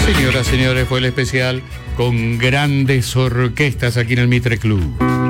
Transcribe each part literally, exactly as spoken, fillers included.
Señoras, señores, fue el especial con grandes orquestas aquí en el Mitre Club.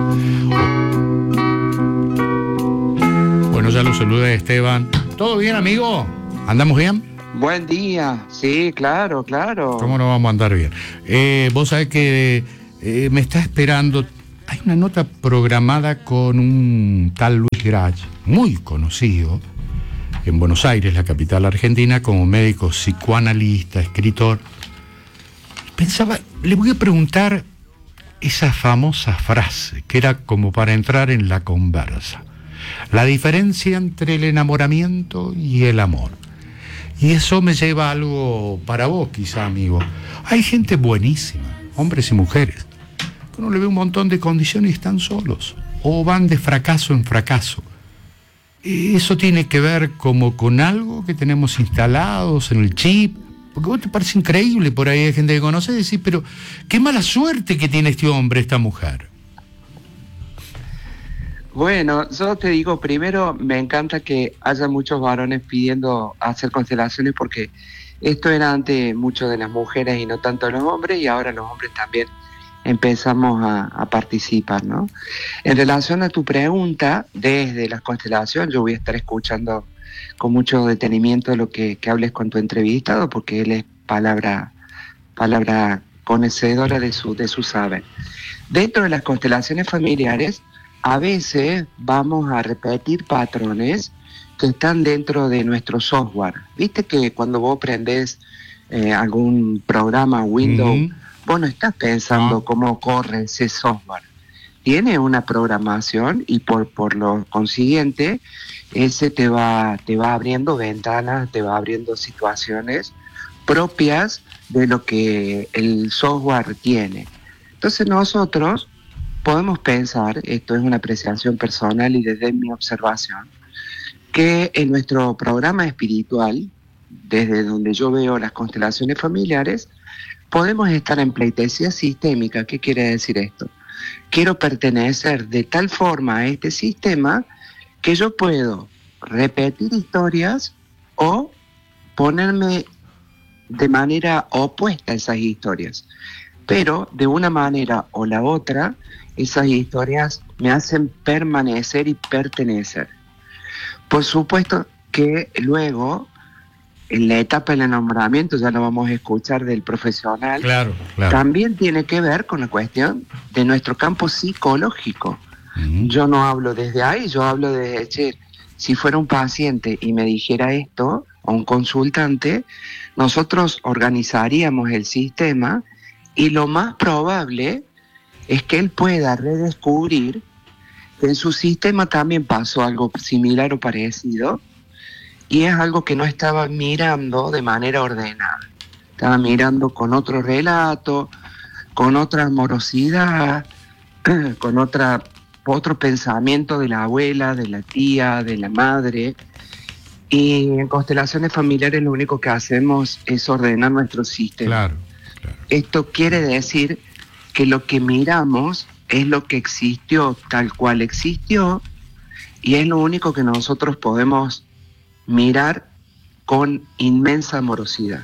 Bueno, ya lo saluda Esteban. ¿Todo bien, amigo? ¿Andamos bien? Buen día, sí, claro, claro. ¿Cómo no vamos a andar bien? Eh, vos sabés que eh, me está esperando, hay una nota programada con un tal Luis Grach, muy conocido, en Buenos Aires, la capital argentina, como médico psicoanalista, escritor. Pensaba, le voy a preguntar esa famosa frase, que era como para entrar en la conversa. La diferencia entre el enamoramiento y el amor. Y eso me lleva a algo para vos, quizá, amigo. Hay gente buenísima, hombres y mujeres, que uno le ve un montón de condiciones y están solos, o van de fracaso en fracaso. Y eso tiene que ver como con algo que tenemos instalados en el chip, porque vos te parece increíble, por ahí hay gente que conoce y decís, pero qué mala suerte que tiene este hombre, esta mujer. Bueno, yo te digo, primero me encanta que haya muchos varones pidiendo hacer constelaciones, porque esto era antes mucho de las mujeres y no tanto de los hombres, y ahora los hombres también empezamos a, a participar, ¿no? En relación a tu pregunta, desde las constelaciones, yo voy a estar escuchando con mucho detenimiento lo que, que hables con tu entrevistado, porque él es palabra, palabra conocedora de su, de su saber. Dentro de las constelaciones familiares, a veces vamos a repetir patrones que están dentro de nuestro software. Viste que cuando vos prendés eh, algún programa Windows, mm-hmm. vos no estás pensando ah. cómo corre ese software. Tiene una programación y por, por lo consiguiente, ese te va, te va abriendo ventanas, te va abriendo situaciones propias de lo que el software tiene. Entonces nosotros podemos pensar, esto es una apreciación personal y desde mi observación, que en nuestro programa espiritual, desde donde yo veo las constelaciones familiares, podemos estar en pleitesía sistémica. ¿Qué quiere decir esto? Quiero pertenecer de tal forma a este sistema que yo puedo repetir historias o ponerme de manera opuesta a esas historias. Pero de una manera o la otra, esas historias me hacen permanecer y pertenecer. Por supuesto que luego, en la etapa del enamoramiento, ya lo vamos a escuchar del profesional, claro, claro. también tiene que ver con la cuestión de nuestro campo psicológico. Uh-huh. Yo no hablo desde ahí, yo hablo desde, che, si fuera un paciente y me dijera esto, o un consultante, nosotros organizaríamos el sistema y lo más probable es que él pueda redescubrir que en su sistema también pasó algo similar o parecido, y es algo que no estaba mirando de manera ordenada. Estaba mirando con otro relato, con otra amorosidad, con otra, otro pensamiento de la abuela, de la tía, de la madre. Y en constelaciones familiares lo único que hacemos es ordenar nuestro sistema. Claro, claro. Esto quiere decir que lo que miramos es lo que existió tal cual existió, y es lo único que nosotros podemos mirar con inmensa amorosidad.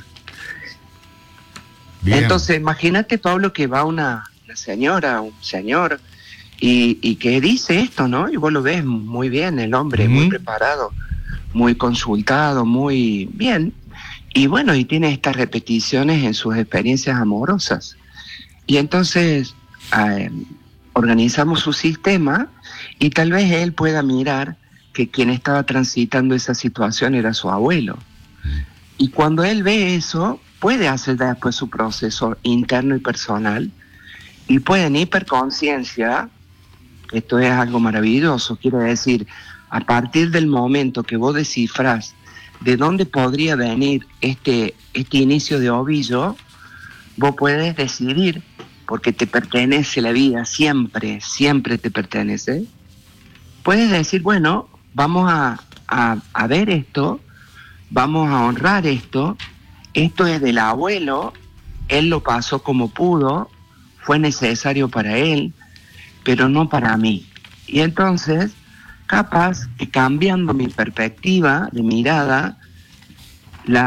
Bien. Entonces, imagínate, Pablo, que va una, una señora, un señor, y, y que dice esto, ¿no? Y vos lo ves muy bien, el hombre, uh-huh. muy preparado, muy consultado, muy bien, y bueno, y tiene estas repeticiones en sus experiencias amorosas. Y entonces eh, organizamos su sistema y tal vez él pueda mirar que quien estaba transitando esa situación era su abuelo. Y cuando él ve eso, puede hacer después su proceso interno y personal, y puede en hiperconciencia, esto es algo maravilloso, quiere decir, a partir del momento que vos descifrás de dónde podría venir este, este inicio de ovillo, vos puedes decidir, porque te pertenece la vida, siempre, siempre te pertenece, puedes decir, bueno, vamos a, a, a ver esto, vamos a honrar esto, esto es del abuelo, él lo pasó como pudo, fue necesario para él, pero no para mí. Y entonces, capaz que cambiando mi perspectiva de mirada, la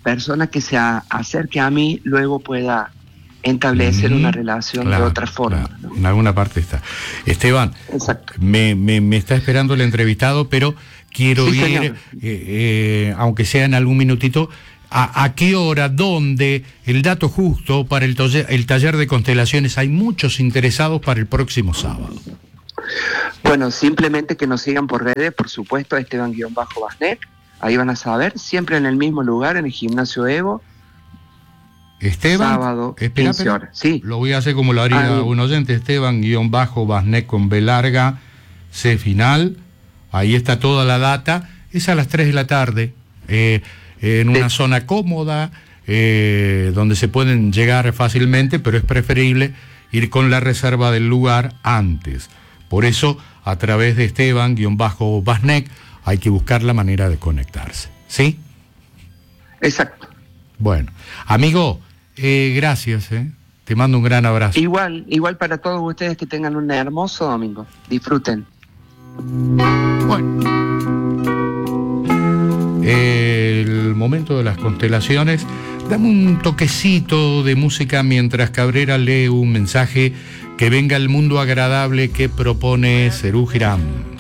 persona que se a- acerque a mí luego pueda establecer Mm, una relación claro, de otra forma. claro, ¿no? en alguna parte está. Esteban, Exacto. me, me, me está esperando el entrevistado, pero quiero Sí, ir, señor. eh, eh, aunque sea en algún minutito, a, a qué hora, dónde, el dato justo para el, tolle- el taller de constelaciones. Hay muchos interesados para el próximo sábado. Bueno, simplemente que nos sigan por redes, por supuesto, Esteban-Basnet, ahí van a saber, siempre en el mismo lugar, en el Gimnasio Evo, Esteban, sábado, espera, quince espera. horas. Sí. Lo voy a hacer como lo haría Ah, bien. un oyente, Esteban-Basnet con B larga, C final. Ahí está toda la data. Es a las tres de la tarde, eh, en una Sí. zona cómoda, eh, donde se pueden llegar fácilmente, pero es preferible ir con la reserva del lugar antes. Por eso, a través de Esteban-Basnet, hay que buscar la manera de conectarse. ¿Sí? Exacto. Bueno, amigo, eh, gracias, eh. Te mando un gran abrazo. Igual, igual para todos ustedes, que tengan un hermoso domingo. Disfruten. Bueno, el momento de las constelaciones. Dame un toquecito de música mientras Cabrera lee un mensaje. Que venga el mundo agradable que propone Serú Girán.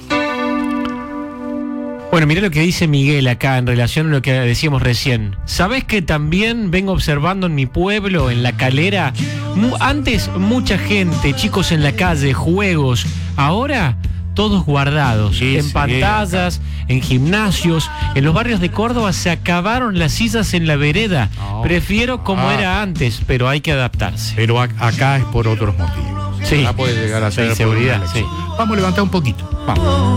Bueno, mirá lo que dice Miguel acá en relación a lo que decíamos recién. ¿Sabés que también vengo observando en mi pueblo, en La Calera? Mu- antes mucha gente, chicos en la calle, juegos. Ahora todos guardados, Sí, en sí, pantallas, en gimnasios. En los barrios de Córdoba se acabaron las sillas en la vereda. No. Prefiero como Ah. era antes, pero hay que adaptarse. Pero ac- acá es por otros motivos. Sí. Acá puede llegar a Sí, ser por seguridad, una elección. sí. Vamos a levantar un poquito. Vamos.